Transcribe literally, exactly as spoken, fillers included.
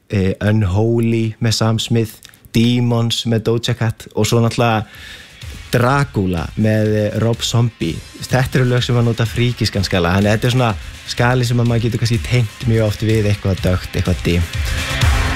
uh, Unholy með Sam Smith, Demons með Doja Cat og svo náttúrulega Dracula með uh, Rob Zombie. Þetta eru lög sem að nota fríkiskan skala, þannig að þetta er svona skali sem að maður getur kannski tengt mjög oft við eitthvað dögt, eitthvað dim.